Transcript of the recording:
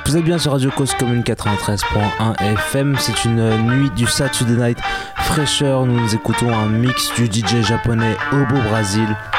Vous êtes bien sur Radio Cause Commune 93.1 FM. C'est une nuit du Saturday Night fraîcheur. Nous écoutons un mix du DJ japonais Obo Brazil